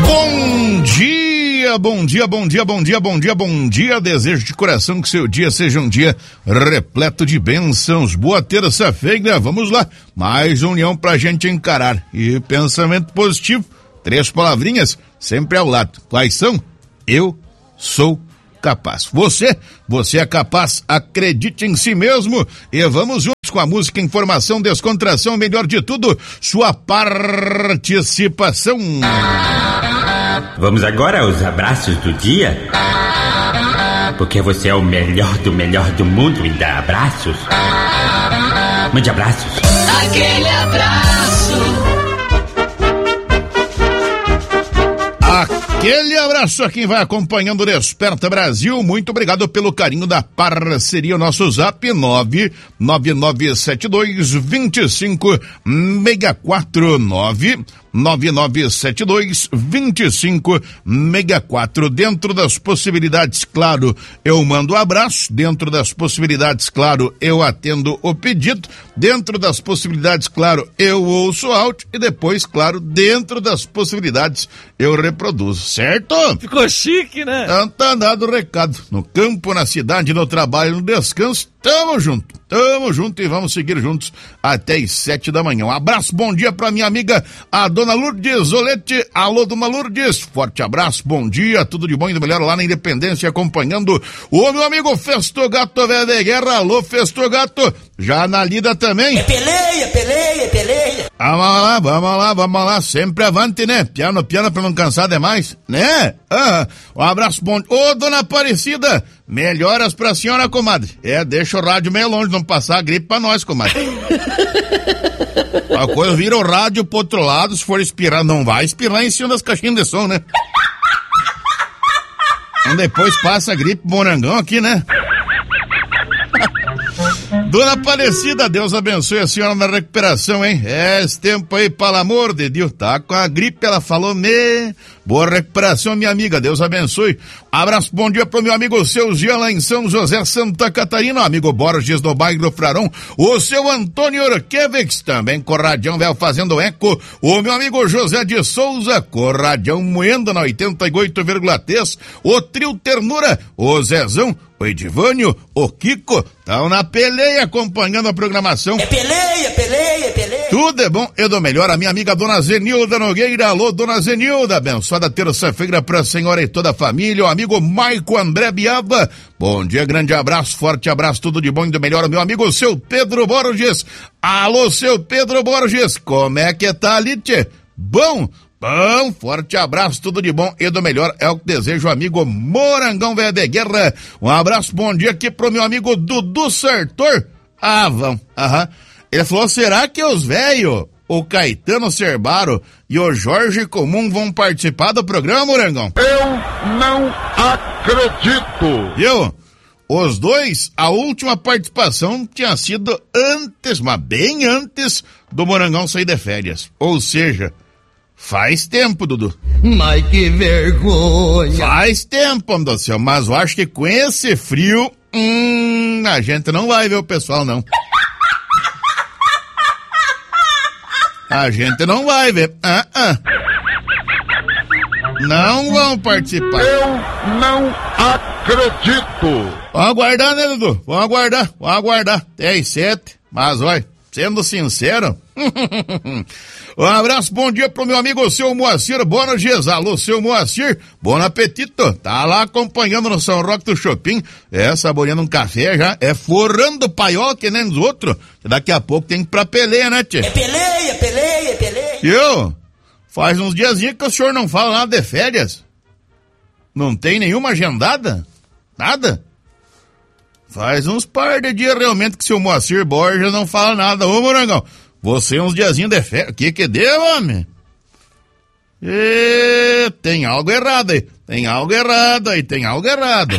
Bom dia, bom dia, bom dia, bom dia, bom dia, bom dia. Desejo de coração que seu dia seja um dia repleto de bênçãos. Boa terça-feira, vamos lá. Mais uma união pra gente encarar. E pensamento positivo, 3 palavrinhas, sempre ao lado. Quais são? Eu sou capaz. Você é capaz, acredite em si mesmo. E vamos juntos com a música, informação, descontração, melhor de tudo, sua participação. Vamos agora aos abraços do dia? Porque você é o melhor do mundo e dá abraços. Mande abraços. Aquele abraço. Aquele abraço a quem vai acompanhando o Desperta Brasil. Muito obrigado pelo carinho da parceria. Nosso zap 999722564 99722564. Dentro das possibilidades, claro, eu mando um abraço. Dentro das possibilidades, claro, eu atendo o pedido. Dentro das possibilidades, claro, eu ouço áudio. E depois, claro, dentro das possibilidades, eu reproduzo, certo? Ficou chique, né? Tá dado o recado. No campo, na cidade, no trabalho, no descanso, tamo junto e vamos seguir juntos até as 7 da manhã. Um abraço, bom dia pra minha amiga, a dona Lourdes Olete. Alô, dona Lourdes, forte abraço, bom dia, tudo de bom e do melhor lá na Independência, acompanhando o meu amigo Festogato Velho de Guerra. Alô, Festogato, já na lida também. Peleia. Vamos lá, sempre avante, né? Piano pra não cansar demais, né? Um abraço bom. Ô, dona Aparecida, melhoras pra senhora, comadre. Deixa o rádio meio longe, não passar a gripe pra nós, comadre. A coisa vira o rádio pro outro lado, se for espirrar, não vai espirrar em cima das caixinhas de som, né? Então depois passa a gripe morangão aqui, né? Dona Aparecida, Deus abençoe a senhora na recuperação, hein? Esse tempo aí, pelo amor de Deus, tá com a gripe, ela falou, boa recuperação, minha amiga, Deus abençoe. Abraço, bom dia pro meu amigo seu Jean lá em São José, Santa Catarina, amigo Borges do bairro Frarão, o seu Antônio Orquevex, também Corradião Velho fazendo eco, o meu amigo José de Souza, Corradião moendo na 88,3, o trio Ternura, o Zezão, o Edivânio, o Kiko, estão na peleia acompanhando a programação. Peleia. Tudo é bom e do melhor, a minha amiga dona Zenilda Nogueira. Alô, dona Zenilda, abençoada terça-feira pra senhora e toda a família. O amigo Maico André Biava, bom dia, grande abraço, forte abraço, tudo de bom e do melhor. O meu amigo seu Pedro Borges. Alô, seu Pedro Borges, como é que tá ali, tchê? Bom, forte abraço, tudo de bom e do melhor, é o que desejo, amigo Morangão Velho de Guerra. Um abraço, bom dia aqui pro meu amigo Dudu Sartor. Vão, Ele falou, será que os velhos, o Caetano Cerbaro e o Jorge Comum vão participar do programa, Morangão? Eu não acredito. Viu? Os dois, a última participação tinha sido antes, mas bem antes do Morangão sair de férias. Ou seja, faz tempo, Dudu. Mas que vergonha. Faz tempo, meu Deus do céu, mas eu acho que com esse frio, a gente não vai ver o pessoal, não. A gente não vai ver. Não vão participar. Eu não acredito. Vamos aguardar, né, Dudu? Vamos aguardar. Até às 7, mas olha, sendo sincero... Um abraço, bom dia pro meu amigo seu Moacir Borges. Alô, seu Moacir, bom apetito. Tá lá acompanhando no São Roque do Shopping, saboreando um café já, forrando paiol que nem os outros. Daqui a pouco tem que ir pra peleia, né, tchê? Peleia. Eu, faz uns diazinhos que o senhor não fala nada de férias. Não tem nenhuma agendada? Nada? Faz uns par de dias realmente que seu Moacir Borges não fala nada. Ô, Morangão, você uns diazinhos de férias. Que deu, homem? Tem algo errado aí. Tem algo errado.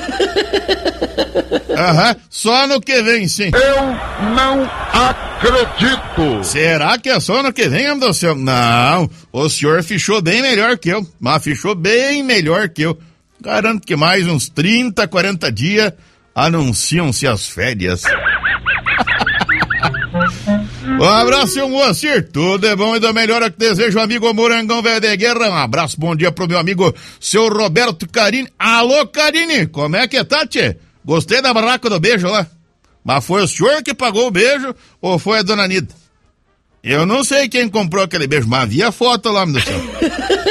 Só no que vem, sim. Eu não acredito. Será que é só no que vem, meu Deus do céu? Não, o senhor fichou bem melhor que eu. Garanto que mais uns 30, 40 dias anunciam-se as férias. Um abraço, seu Moacir, tudo é bom e do melhor que desejo, amigo Morangão Velho de Guerra. Um abraço, bom dia pro meu amigo, seu Roberto Carini. Alô, Carini, como é que tá, tchê? Gostei da barraca do beijo lá. Mas foi o senhor que pagou o beijo ou foi a dona Nida? Eu não sei quem comprou aquele beijo, mas havia foto lá, meu Deus do céu.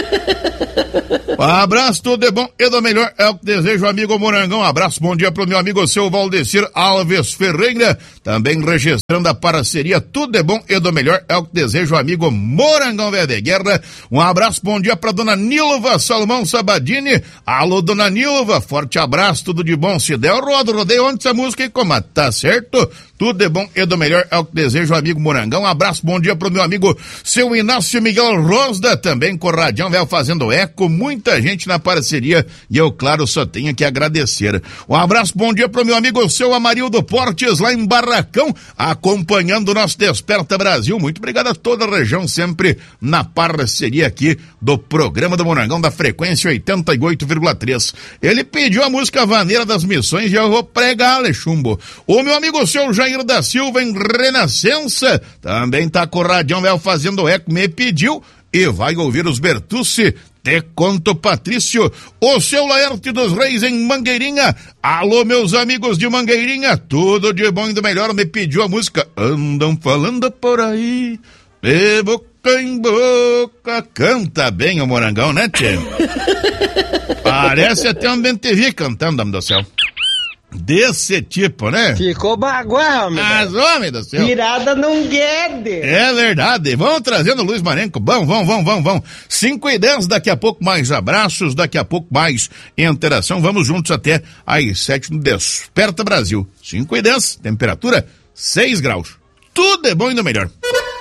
Um abraço, tudo é bom e do melhor é o que desejo, amigo Morangão. Um abraço, bom dia pro meu amigo, seu Valdecir Alves Ferreira, também registrando a parceria. Tudo é bom e do melhor é o que desejo, amigo Morangão Velho de Guerra. Um abraço, bom dia pra dona Nilva Salomão Sabadini. Alô, dona Nilva, forte abraço, tudo de bom. Se der, eu rodei onde essa música e como tá certo? Tudo é bom e do melhor é o que desejo, amigo Morangão. Um abraço, bom dia pro meu amigo, seu Inácio Miguel Rosda, também com o Radião Velho fazendo eco, muita gente na parceria e eu, claro, só tenho que agradecer. Um abraço, bom dia pro meu amigo, seu Amarildo Portes, lá em Barracão, acompanhando o nosso Desperta Brasil. Muito obrigado a toda a região, sempre na parceria aqui do programa do Morangão, da frequência 88,3. Ele pediu a música Vaneira das Missões e eu vou pregar, Alexumbo. O meu amigo, seu Jair da Silva, em Renascença, também tá com o Radião Velho fazendo eco, me pediu e vai ouvir os Bertucci. Te conto, Patrício, o seu Laerte dos Reis em Mangueirinha. Alô, meus amigos de Mangueirinha, tudo de bom e do melhor, me pediu a música Andam Falando Por Aí, de boca em boca. Canta bem o Morangão, né, tchê? Parece até um BTV cantando, homem do céu. Desse tipo, né? Ficou bagual, meu. Mas, homem do céu. Virada num guede. É verdade. Vamos trazendo o Luiz Marenco. Vamos. 5:10, daqui a pouco mais abraços, daqui a pouco mais interação. Vamos juntos até às 7 no Desperta Brasil. 5:10, temperatura 6 graus. Tudo é bom e do melhor.